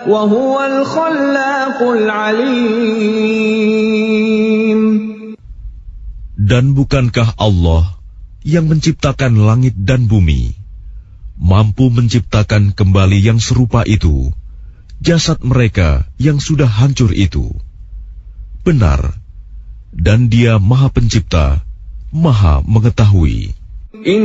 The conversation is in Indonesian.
وهو الخلاق العليم. Dan bukankah Allah yang menciptakan langit dan bumi, mampu menciptakan kembali yang serupa itu, jasad mereka yang sudah hancur itu? Benar, dan Dia Maha Pencipta, Maha Mengetahui.